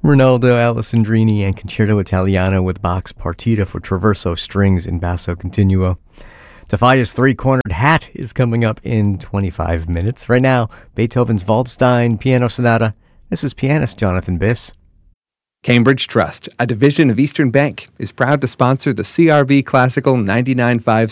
Rinaldo Alessandrini and Concerto Italiano with Bach's Partita for Traverso Strings in Basso Continuo. Tafaya's Three-Cornered Hat is coming up in 25 minutes. Right now, Beethoven's Waldstein Piano Sonata. This is pianist Jonathan Biss. Cambridge Trust, a division of Eastern Bank, is proud to sponsor the CRB Classical 99.5